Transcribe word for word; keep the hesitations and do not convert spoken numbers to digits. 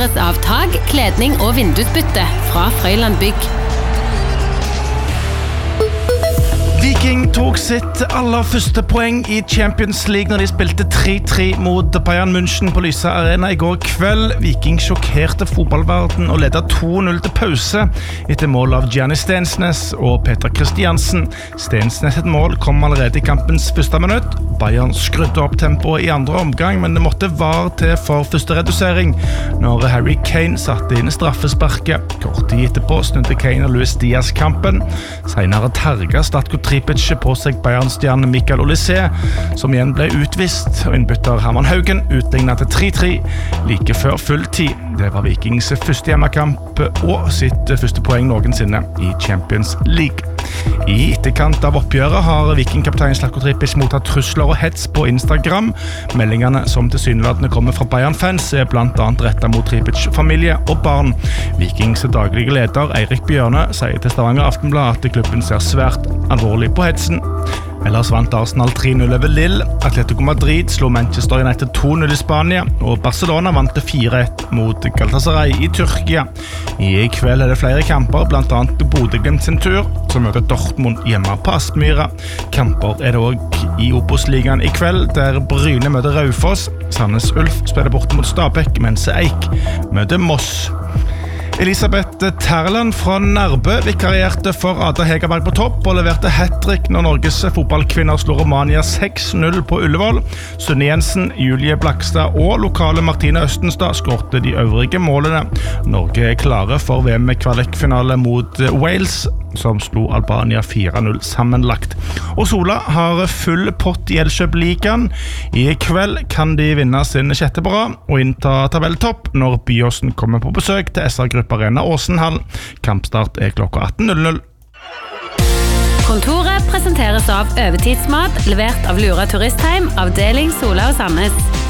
presenteres av tag, kledning og vindusbytte fra Frøyland Bygg. Viking tok sitt aller første poeng i Champions League når de spilte tre tre mot Bayern München på Lyse Arena i går kveld. Viking sjokkerte fotballverden og ledet to null til pause etter mål av Gianni Stensnes og Peter Christiansen. Stensnes et mål kom allerede i kampens første minutt. Bayern skrudde opp tempoet i andre omgang, men det måtte var til for første redusering når Harry Kane satte inn straffesparket. Kort tid etterpå snudde Kane og Luis Diaz kampen. Senere terget Statko Tripic på seg Bayern-stjernen Mikael Olise, som igjen ble utvist, og innbytter Herman Haugen utlignet til tre tre like før full tid. Det var Vikings første hjemmekamp og sitt første poeng noensinne i Champions League. I etterkant av oppgjøret har Viking-kaptein Statko Tripic mottatt trusler og hets på Instagram. Meldingene som tilsynelatende kommer fra Bayern-fans er blant annet rettet mot Tripic familie og barn. Vikings daglige leder Eirik Bjørne sier til Stavanger Aftenblad at klubben ser svært alvorlig på hetsen. Ellers vant Arsenal tre null over Lille, Atletico Madrid slo Manchester United to null i Spania, og Barcelona vant fire ett mot Galatasaray i Tyrkia. I kveld er det flere kamper, blant annet Bodø/Glimt sin tur, som møter Dortmund hjemme på Aspmyra. Kamper er det også i Obos-ligaen i kveld, der Bryne møter Raufoss. Sandnes Ulf spiller borte mot Stabæk, mens Eik møter Moss. Elisabeth Terland fra Nærbø vikarierte for Ada Hegerberg på topp og leverte hat-trick når Norges fotballkvinner slo Romania seks null på Ullevål. Sunne Jensen, Julie Blakstad og lokale Martine Østenstad skårte de øvrige målene. Norge er klare for V M-kvalikfinale mot Wales, som slo Albania fire null sammenlagt. Og Sola har full pott i Elkjøp-ligaen. I kveld kan de vinne sin sjette på rad og innta tabelltopp når Byåsen kommer på besøk til S R-Gruppe Arena Åsenhall. Kampstart er klokka atten null null. Kontoret presenteres av Øvertidsmat, levert av Lura Turistheim, avdeling Sola og Sandnes.